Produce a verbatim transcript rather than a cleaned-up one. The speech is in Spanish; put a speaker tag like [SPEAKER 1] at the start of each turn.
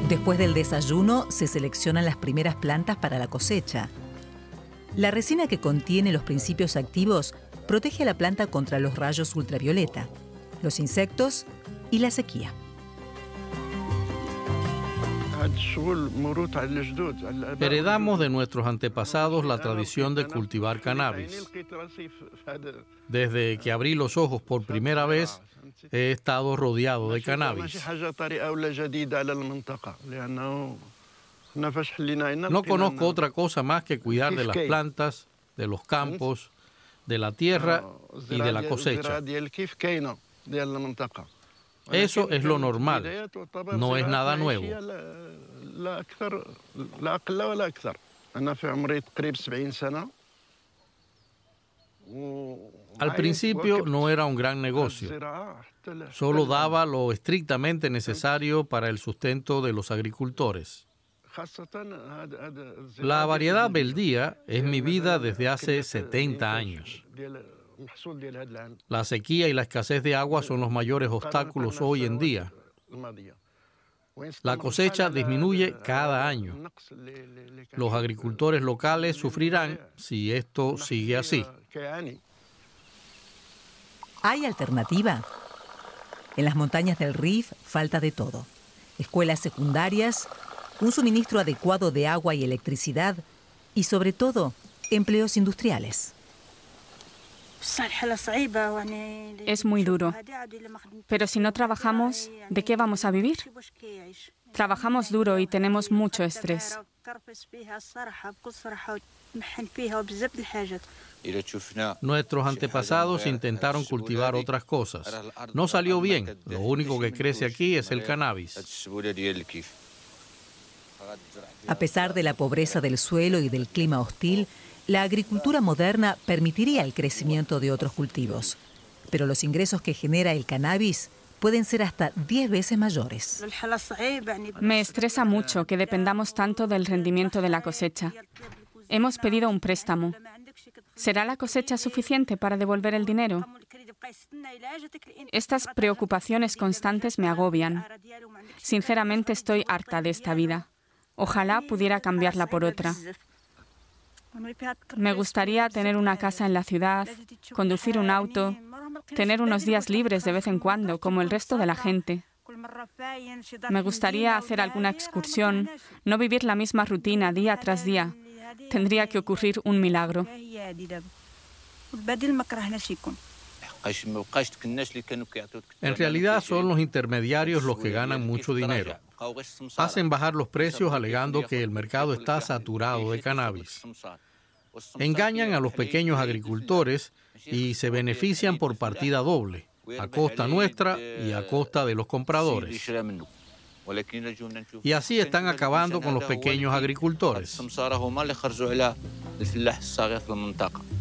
[SPEAKER 1] Después del desayuno se seleccionan las primeras plantas para la cosecha. La resina que contiene los principios activos protege a la planta contra los rayos ultravioleta, los insectos y la sequía.
[SPEAKER 2] Heredamos de nuestros antepasados la tradición de cultivar cannabis. Desde que abrí los ojos por primera vez, he estado rodeado de cannabis. No conozco otra cosa más que cuidar de las plantas, de los campos, de la tierra y de la cosecha. Eso es lo normal, no es nada nuevo. Al principio no era un gran negocio, solo daba lo estrictamente necesario para el sustento de los agricultores. La variedad beldía es mi vida desde hace setenta años. La sequía y la escasez de agua son los mayores obstáculos hoy en día. La cosecha disminuye cada año. Los agricultores locales sufrirán si esto sigue así.
[SPEAKER 1] ¿Hay alternativa? En las montañas del Rif falta de todo. Escuelas secundarias, un suministro adecuado de agua y electricidad y, sobre todo, empleos industriales.
[SPEAKER 3] Es muy duro. Pero si no trabajamos, ¿de qué vamos a vivir? Trabajamos duro y tenemos mucho estrés.
[SPEAKER 2] Nuestros antepasados intentaron cultivar otras cosas. No salió bien. Lo único que crece aquí es el cannabis.
[SPEAKER 1] A pesar de la pobreza del suelo y del clima hostil, la agricultura moderna permitiría el crecimiento de otros cultivos. Pero los ingresos que genera el cannabis pueden ser hasta diez veces mayores.
[SPEAKER 3] Me estresa mucho que dependamos tanto del rendimiento de la cosecha. Hemos pedido un préstamo. ¿Será la cosecha suficiente para devolver el dinero? Estas preocupaciones constantes me agobian. Sinceramente estoy harta de esta vida. Ojalá pudiera cambiarla por otra. Me gustaría tener una casa en la ciudad, conducir un auto, tener unos días libres de vez en cuando, como el resto de la gente. Me gustaría hacer alguna excursión, no vivir la misma rutina día tras día. Tendría que ocurrir un milagro.
[SPEAKER 2] En realidad son los intermediarios los que ganan mucho dinero. Hacen bajar los precios alegando que el mercado está saturado de cannabis. Engañan a los pequeños agricultores y se benefician por partida doble, a costa nuestra y a costa de los compradores. Y así están acabando con los pequeños agricultores.